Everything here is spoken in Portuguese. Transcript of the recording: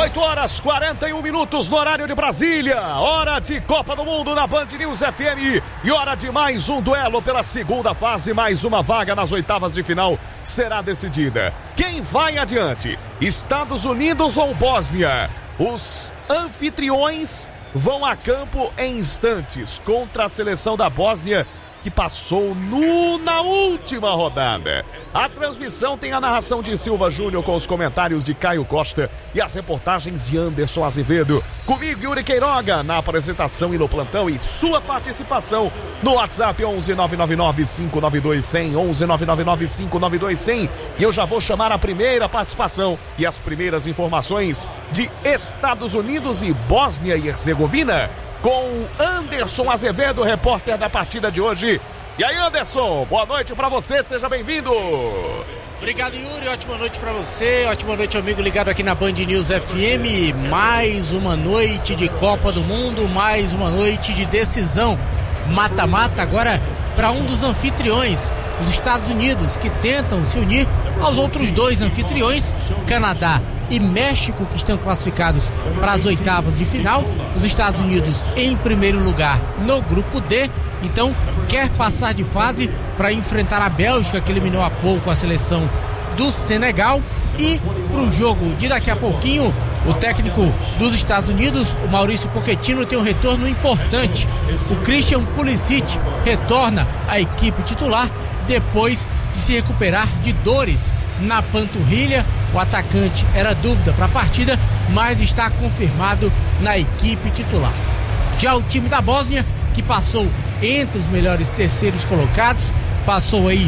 8h41 no horário de Brasília. Hora de Copa do Mundo na Band News FM e hora de mais um duelo pela segunda fase. Mais uma vaga nas oitavas de final será decidida. Quem vai adiante? Estados Unidos ou Bósnia? Os anfitriões vão a campo em instantes contra a seleção da Bósnia, que passou na última rodada. A transmissão tem a narração de Silva Júnior com os comentários de Caio Costa e as reportagens de Anderson Azevedo. Comigo, Yuri Queiroga, na apresentação e no plantão, e sua participação no WhatsApp 11999-592-100, 11999-592-100. E eu já vou chamar a primeira participação e as primeiras informações de Estados Unidos e Bósnia e Herzegovina, com Anderson Azevedo, repórter da partida de hoje. E aí, Anderson, boa noite pra você, seja bem-vindo. Obrigado, Yuri, ótima noite pra você, ótima noite, amigo ligado aqui na Band News FM. Mais uma noite de Copa do Mundo, mais uma noite de decisão mata-mata, agora para um dos anfitriões, os Estados Unidos, que tentam se unir aos outros dois anfitriões, Canadá e México, que estão classificados para as oitavas de final. Os Estados Unidos em primeiro lugar no grupo D, então quer passar de fase para enfrentar a Bélgica, que eliminou há pouco a seleção do Senegal. E para o jogo de daqui a pouquinho, o técnico dos Estados Unidos, o Maurício Pochettino, tem um retorno importante. O Christian Pulisic retorna à equipe titular depois de se recuperar de dores na panturrilha. O atacante era dúvida para a partida, mas está confirmado na equipe titular. Já o time da Bósnia, que passou entre os melhores terceiros colocados, passou aí